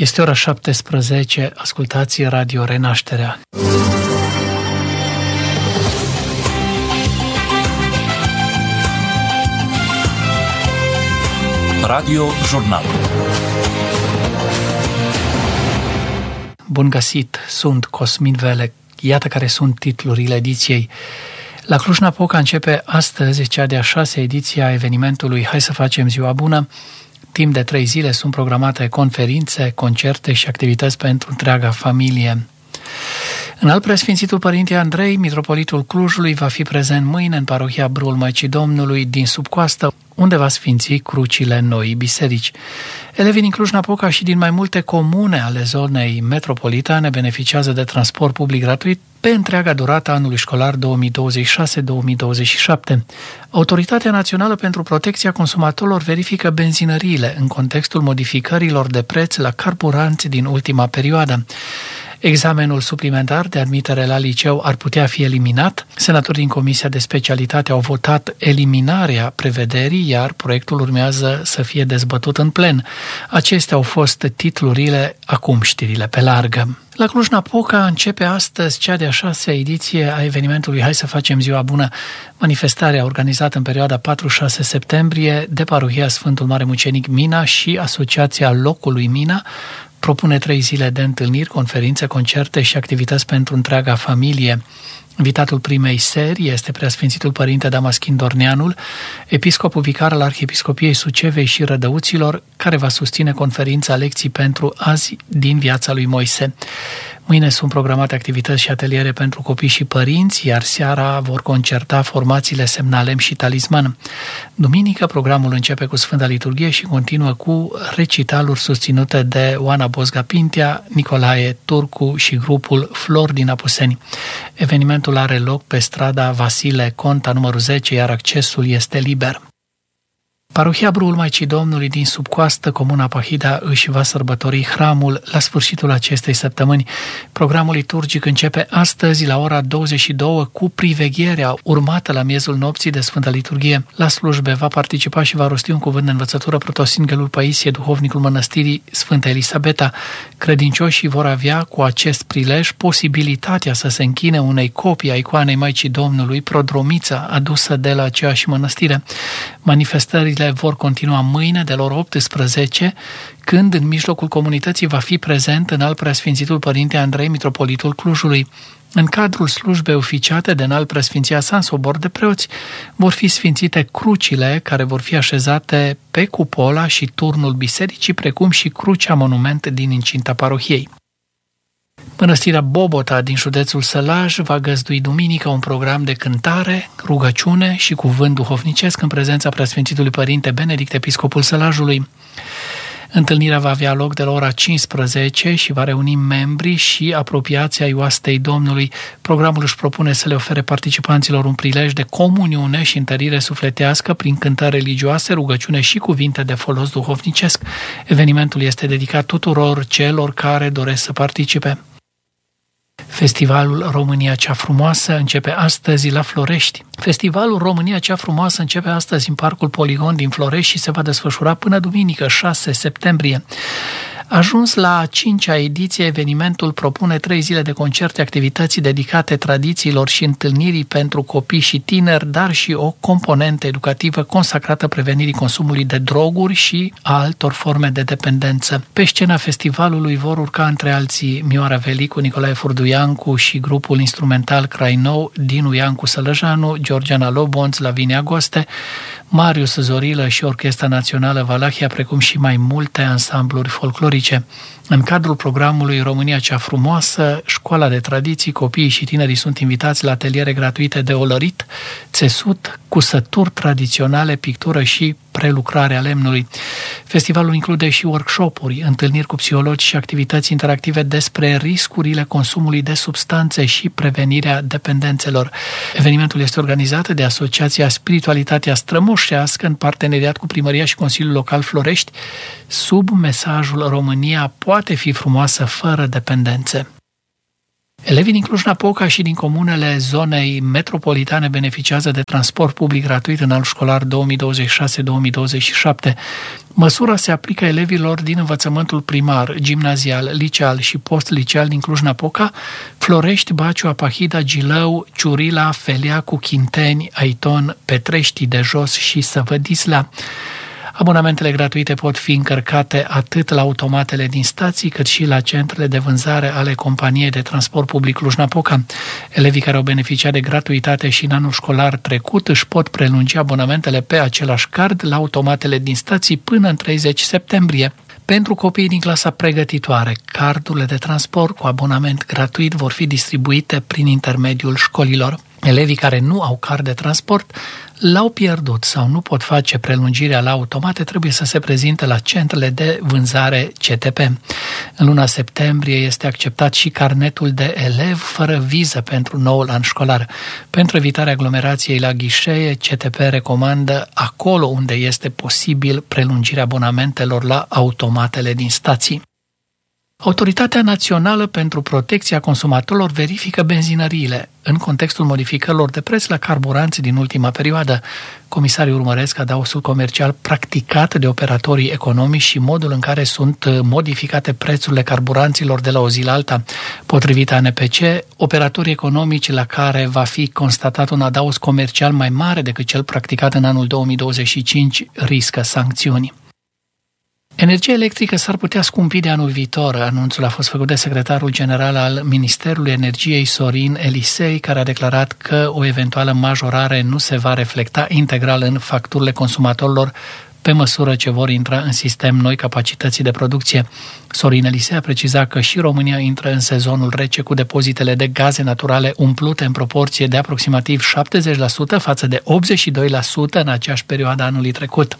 Este ora 17, ascultați Radio Renașterea. Radio Jurnal. Bun găsit, sunt Cosmin Velec. Iată care sunt titlurile ediției. La Cluj-Napoca începe astăzi cea de-a 6-a ediție a evenimentului Hai să facem ziua bună. Timp de 3 zile sunt programate conferințe, concerte și activități pentru întreaga familie. Înalt Preasfințitul Părinte Andrei, mitropolitul Clujului, va fi prezent mâine în parohia Brul Maicii Domnului din Subcoastă, unde va sfinți crucile noii biserici. Elevii din Cluj-Napoca și din mai multe comune ale zonei metropolitane beneficiază de transport public gratuit pe întreaga durată anului școlar 2026-2027. Autoritatea Națională pentru Protecția Consumatorilor verifică benzinăriile în contextul modificărilor de preț la carburanți din ultima perioadă. Examenul suplimentar de admitere la liceu ar putea fi eliminat. Senatorii din Comisia de Specialitate au votat eliminarea prevederii, iar proiectul urmează să fie dezbătut în plen. Acestea au fost titlurile, acum știrile pe largă. La Cluj-Napoca începe astăzi cea de-a 6-a ediție a evenimentului Hai să facem ziua bună, manifestarea organizată în perioada 4-6 septembrie de parohia Sfântul Mare Mucenic Mina și Asociația Locului Mina. Propune 3 zile de întâlniri, conferințe, concerte și activități pentru întreaga familie. Invitatul primei serii este Preasfințitul Părinte Damaschin Dorneanul, episcopul vicar al Arhiepiscopiei Sucevei și Rădăuților, care va susține conferința Lecții pentru azi din viața lui Moise. Mâine sunt programate activități și ateliere pentru copii și părinți, iar seara vor concerta formațiile Semnalem și Talisman. Duminică programul începe cu Sfânta Liturghie și continuă cu recitaluri susținute de Oana Bosga Pintea, Nicolae Turcu și grupul Flor din Apuseni. Evenimentul are loc pe strada Vasile Conta numărul 10, iar accesul este liber. Parohia Brul Maicii Domnului din Subcoastă, Comuna Pahida, își va sărbători hramul la sfârșitul acestei săptămâni. Programul liturgic începe astăzi la ora 22 cu privegherea urmată la miezul nopții de Sfântă Liturghie. La slujbe va participa și va rosti un cuvânt de învățătură protosinghelul Paisie, duhovnicul mănăstirii Sfânta Elisabeta. Credincioșii vor avea cu acest prilej posibilitatea să se închine unei copii a icoanei Maicii Domnului, prodromița adusă de la aceeași mănăstire. Manifestările vor continua mâine de la ora 18, când în mijlocul comunității va fi prezent Înalt Preasfințitul Părinte Andrei, mitropolitul Clujului. În cadrul slujbei oficiate de Înalt Preasfinția sa în sobor de preoți, vor fi sfințite crucile care vor fi așezate pe cupola și turnul bisericii, precum și crucea monument din incinta parohiei. Mănăstirea Bobota din județul Sălaj va găzdui duminică un program de cântare, rugăciune și cuvânt duhovnicesc în prezența Preasfințitului Părinte Benedict, episcopul Sălajului. Întâlnirea va avea loc de la ora 15 și va reuni membrii și apropiații ai oastei Domnului. Programul își propune să le ofere participanților un prilej de comuniune și întărire sufletească prin cântări religioase, rugăciune și cuvinte de folos duhovnicesc. Evenimentul este dedicat tuturor celor care doresc să participe. Festivalul România Cea Frumoasă începe astăzi la Florești. Festivalul România Cea Frumoasă începe astăzi în Parcul Poligon din Florești și se va desfășura până duminică, 6 septembrie. Ajuns la a 5-a ediție, evenimentul propune 3 zile de concerte, activități dedicate tradițiilor și întâlnirii pentru copii și tineri, dar și o componentă educativă consacrată prevenirii consumului de droguri și a altor forme de dependență. Pe scena festivalului vor urca între alții Mioara Velicu, Nicolae Furduiancu și grupul instrumental Crainou, Dinu Iancu Sălăjanu, Georgiana Lobonț, Lavinia Goste, Marius Zorilă și Orchestra Națională Valahia, precum și mai multe ansambluri folclorice. În cadrul programului România Cea Frumoasă, Școala de Tradiții, copiii și tinerii sunt invitați la ateliere gratuite de olărit, țesut, cusături tradiționale, pictură și prelucrarea lemnului. Festivalul include și workshop-uri, întâlniri cu psihologi și activități interactive despre riscurile consumului de substanțe și prevenirea dependențelor. Evenimentul este organizat de Asociația Spiritualitatea Strămoșească în parteneriat cu Primăria și Consiliul Local Florești, sub mesajul România poate fi frumoasă fără dependențe. Elevii din Cluj-Napoca și din comunele zonei metropolitane beneficiază de transport public gratuit în anul școlar 2026-2027. Măsura se aplică elevilor din învățământul primar, gimnazial, liceal și post-liceal din Cluj-Napoca, Florești, Baciu, Apahida, Gilău, Ciurila, Feleacu, Chinteni, Aiton, Petrești de Jos și Săvădislea. Abonamentele gratuite pot fi încărcate atât la automatele din stații, cât și la centrele de vânzare ale companiei de transport public Cluj-Napoca. Elevii care au beneficiat de gratuitate și în anul școlar trecut își pot prelungi abonamentele pe același card la automatele din stații până în 30 septembrie. Pentru copiii din clasa pregătitoare, cardurile de transport cu abonament gratuit vor fi distribuite prin intermediul școlilor. Elevii care nu au card de transport l-au pierdut sau nu pot face prelungirea la automate, trebuie să se prezinte la centrele de vânzare CTP. În luna septembrie este acceptat și carnetul de elev fără viză pentru noul an școlar. Pentru evitarea aglomerației la ghișee, CTP recomandă acolo unde este posibil prelungirea abonamentelor la automatele din stații. Autoritatea Națională pentru Protecția Consumatorilor verifică benzinăriile în contextul modificărilor de preț la carburanți din ultima perioadă. Comisarii urmăresc adaosul comercial practicat de operatorii economici și modul în care sunt modificate prețurile carburanților de la o zi la alta. Potrivit ANPC, operatorii economici la care va fi constatat un adaos comercial mai mare decât cel practicat în anul 2025 riscă sancțiuni. Energia electrică s-ar putea scumpi de anul viitor. Anunțul a fost făcut de secretarul general al Ministerului Energiei, Sorin Elisei, care a declarat că o eventuală majorare nu se va reflecta integral în facturile consumatorilor pe măsură ce vor intra în sistem noi capacități de producție. Sorin Elisei a precizat că și România intră în sezonul rece cu depozitele de gaze naturale umplute în proporție de aproximativ 70% față de 82% în aceeași perioadă anului trecut.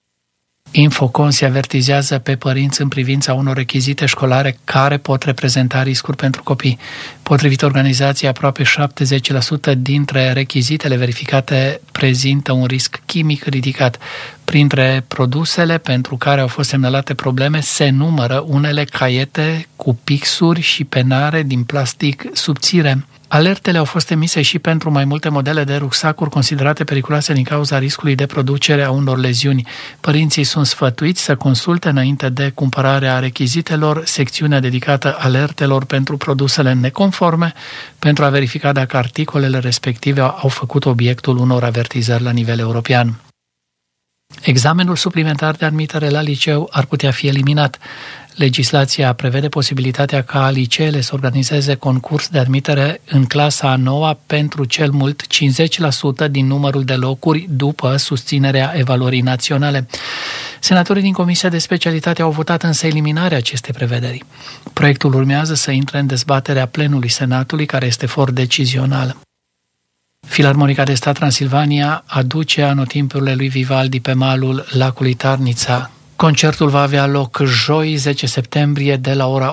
Infocon se avertizează pe părinți în privința unor rechizite școlare care pot reprezenta riscuri pentru copii. Potrivit organizației, aproape 70% dintre rechizitele verificate prezintă un risc chimic ridicat. Printre produsele pentru care au fost semnalate probleme se numără unele caiete cu pixuri și penare din plastic subțire. Alertele au fost emise și pentru mai multe modele de rucsacuri considerate periculoase din cauza riscului de producere a unor leziuni. Părinții sunt sfătuiți să consulte înainte de cumpărarea rechizitelor secțiunea dedicată alertelor pentru produsele neconforme pentru a verifica dacă articolele respective au făcut obiectul unor avertizări la nivel european. Examenul suplimentar de admitere la liceu ar putea fi eliminat. Legislația prevede posibilitatea ca liceele să organizeze concurs de admitere în clasa a 9-a pentru cel mult 50% din numărul de locuri după susținerea evaluării naționale. Senatorii din Comisia de Specialitate au votat însă eliminarea acestei prevederi. Proiectul urmează să intre în dezbaterea plenului Senatului, care este for decizional. Filarmonica de Stat Transilvania aduce anotimpurile lui Vivaldi pe malul lacului Tarnița. Concertul va avea loc joi, 10 septembrie, de la ora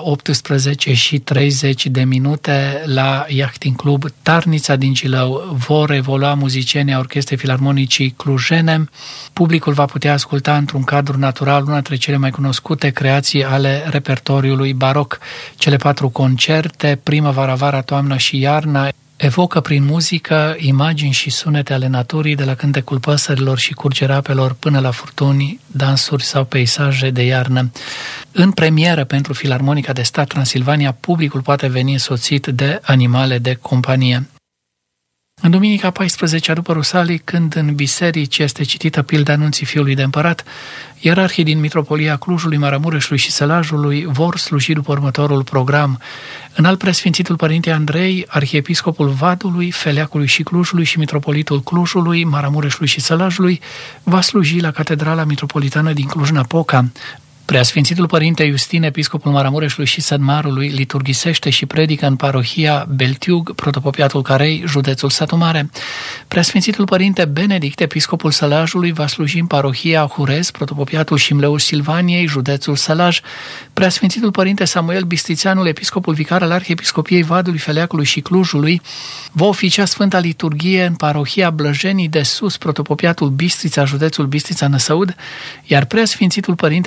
18:30 la Yachting Club Tarnița din Gilău. Vor evolua muzicienii a Orchestrei Filarmonicii Clujene. Publicul va putea asculta într-un cadru natural una dintre cele mai cunoscute creații ale repertoriului baroc. Cele 4 concerte, primăvara, vara, toamna și iarna, evocă prin muzică imagini și sunete ale naturii, de la cântecul păsărilor și curgerea apelor până la furtuni, dansuri sau peisaje de iarnă. În premieră pentru Filarmonica de Stat Transilvania, publicul poate veni însoțit de animale de companie. În duminica 14-a după Rusalii, când în biserici este citită pilda anunții Fiului de Împărat, ierarhii din Mitropolia Clujului, Maramureșului și Sălajului vor sluji după următorul program. Înalt Preasfințitul Părinte Andrei, arhiepiscopul Vadului, Feleacului și Clujului și mitropolitul Clujului, Maramureșului și Sălajului, va sluji la Catedrala Mitropolitană din Cluj-Napoca. Preasfințitul Părinte Iustin, episcopul Maramureșului și Sănmarului, liturghisește și predică în parohia Beltiug, protopopiatul Carei, județul Satu Mare. Preasfințitul Părinte Benedict, episcopul Sălajului, va sluji în parohia Hurez, protopopiatul Șimleuș Silvaniei, județul Sălaj. Preasfințitul Părinte Samuel Bistrițeanul, episcopul vicar al Arhiepiscopiei Vadului, Feleacului și Clujului, va oficia Sfânta Liturghie în parohia Blăjenii de Sus, protopopiatul Bistrița, județul Bistrița Năsăud, iar Preasfințitul Părinte Timotei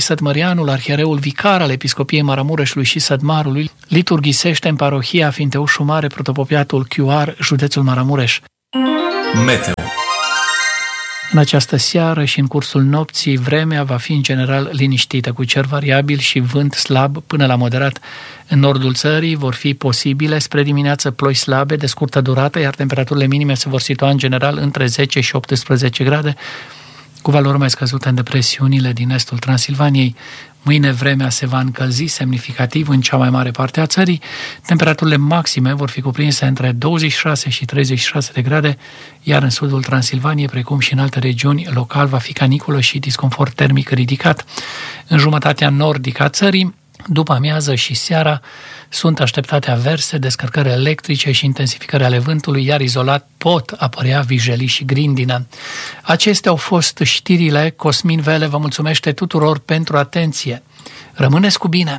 Sătmărianul, arhiereul vicar al Episcopiei Maramureșului și Sătmarului, liturghisește în parohia Finteușu Mare, protopopiatul Chioar, județul Maramureș. Meteo. În această seară și în cursul nopții, vremea va fi în general liniștită, cu cer variabil și vânt slab până la moderat. În nordul țării vor fi posibile spre dimineață ploi slabe de scurtă durată, iar temperaturile minime se vor situa în general între 10 și 18 grade, cu valori mai scăzute în depresiunile din estul Transilvaniei. Mâine vremea se va încălzi semnificativ în cea mai mare parte a țării. Temperaturile maxime vor fi cuprinse între 26 și 36 de grade, iar în sudul Transilvaniei, precum și în alte regiuni, local va fi caniculă și disconfort termic ridicat. În jumătatea nordică a țării, după amiază și seara, sunt așteptate averse, descărcări electrice și intensificări ale vântului, iar izolat pot apărea vijelii și grindină. Acestea au fost știrile. Cosmin Vele vă mulțumește tuturor pentru atenție. Rămâneți cu bine!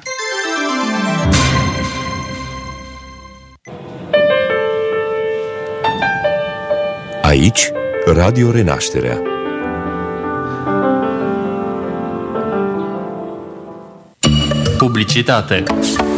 Aici, Radio Renașterea. Publicitate.